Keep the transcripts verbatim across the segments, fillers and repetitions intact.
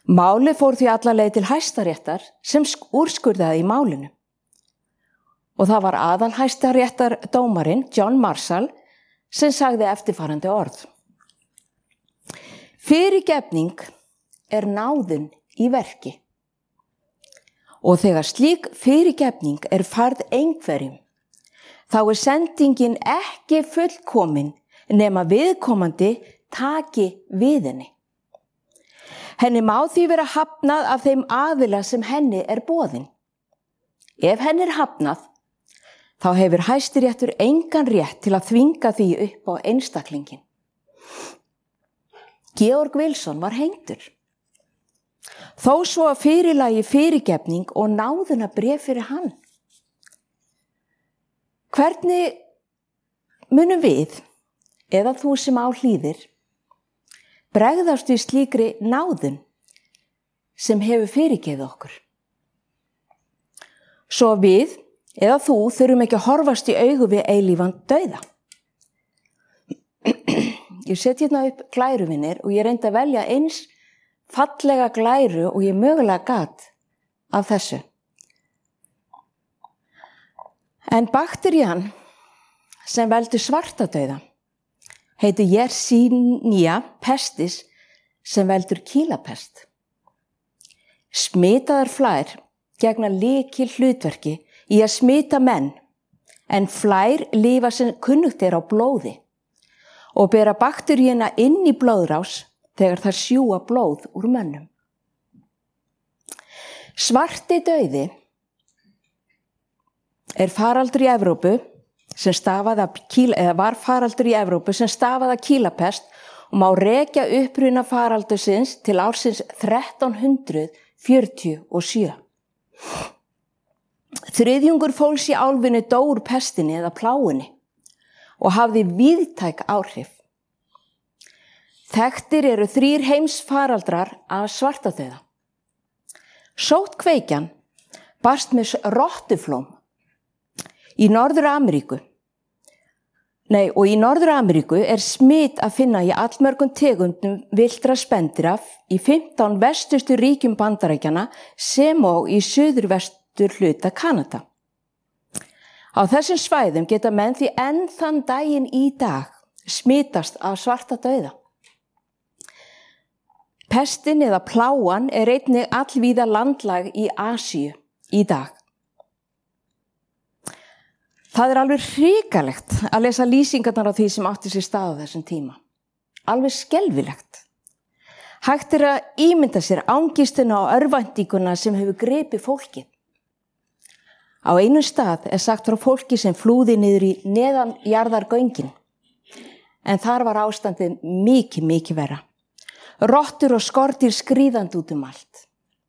Máli fór því alla leið til Hæstaréttar sem úrskurðaði í málinu. Og það var aðal Hæstaréttar dómarinn John Marshall sem sagði eftirfarandi orð. Fyrirgefning er náðun í verki. Og þegar slík fyrirgefning er færð einhverjum, þá er sendingin ekki fullkomin nema viðkomandi taki við henni. Henni má því vera hafnað af þeim aðila sem henni er boðin. Ef henni er hafnað, þá hefur Hæstiréttur engan rétt til að þvinga því upp á einstaklingin. Georg Wilson var hengdur. Þó svo að fyrirlagi fyrirgefning og náðunarbréf fyrir hann. Hvernig munum við, eða þú sem á hlýðir, bregðast við slíkri náðun sem hefur fyrirgefið okkur? Svo við, eða þú, þurfum ekki að horfast í augu við eilífan dauða. Ég set hérna upp glæruvinir og ég reyndi að velja eins fallega glæru og ég mögulega gat af þessu. En bakterían sem veldur svartadauða heiti Yersinia pestis sem veldur kýlapest. Smitaðar flær gegna lykil hlutverki í að smita menn, en flær lifa sem kunnugt er á blóði og bera bakteríuna inn í blóðrás þegar þær sjúga blóð úr mönnum. Svarti dauði er faraldur í Evrópu sem stafaði af kýla, eða var faraldur í Evrópu sem stafaði af kýlapest og má rekja uppruna faraldursins til ársins þrettán hundruð fjörutíu og sjö. Þriðjungur fólks í álfunni dó úr pestinni eða pláunni og hafði víðtæk áhrif. Þekktir eru þrír heimsfaraldrar af svartadauða. Sóttkveikjan barst með rottuflóm í Norður-Ameríku. Nei, og í Norður-Ameríku er smit að finna í allmörgum tegundum villtra spendýra í fimmtán vestustu ríkjum Bandaríkjanna sem og í suðurvestur hluta Kanada. Á þessum svæðum geta menn því enn þann daginn í dag smitast af svartadauða. Pestin eða pláan er einnig allvíða landlæg í Asíu í dag. Það er alveg hrikalegt að lesa lýsingarnar á því sem átti sér stað á þessum tíma. Alveg skelfilegt. Hægt er að ímynda sér ángistina og örvæntinguna sem hefur gripið fólkið. Á einum stað er sagt frá fólki sem flúði niður í neðanjarðargöngin, en þar var ástandið mikið, mikið verra. Rottur og skordýr skríðandi út um allt.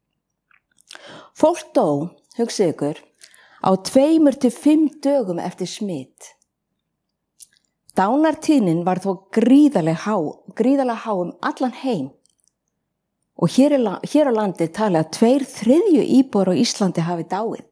Fólk dó, hugsið ykkur, á tveimur til fimm dögum eftir smit. Dánartíðnin var þó gríðarlega há, gríðarlega há um allan heim. Og hér, er, hér á landi talið að tveir þriðju íbúar á Íslandi hafi dáið.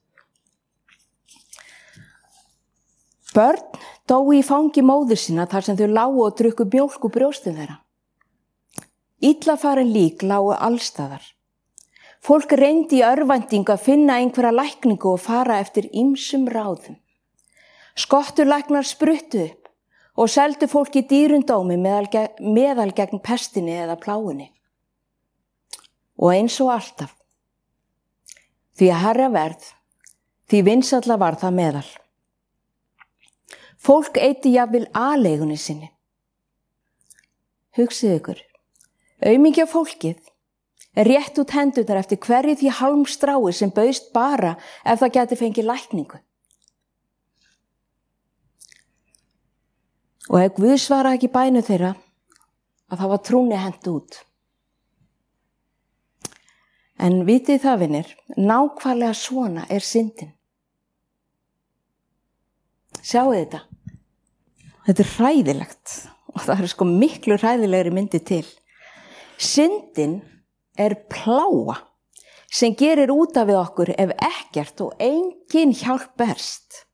Börn dóu í fangi móður sína þar sem þau lágu og drukku mjólk úr brjóstum þeirra. Illa farin lík lágu allstaðar. Fólk reyndi í örvæntingu að finna einhverja lækningu og fara eftir ýmsum ráðum. Skottulæknar spruttu upp og seldu fólki dýrundómi meðal, meðal gegn pestinni eða pláunni. Og eins og alltaf. Því að herra verð, því vinsælla var það meðal. Fólk eyddi jafnvel aleigunni sinni. Hugsið ykkur, aumingja fólkið er rétt út hendurnar eftir hverju því hálmstrái sem bauðst bara ef það gæti fengið lækningu. Og ef Guð svaraði ekki bænu þeirra, að það var trúni hent út. En vitið það, vinir, nákvæmlega svona er syndin. Sjáu þetta. Þetta er hræðilegt og það er sko miklu hræðilegri myndi til. Syndin er pláa sem gerir út af við okkur ef ekkert og engin hjálp berst.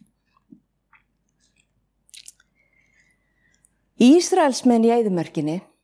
Ísraelsmenn í eyðimörkinni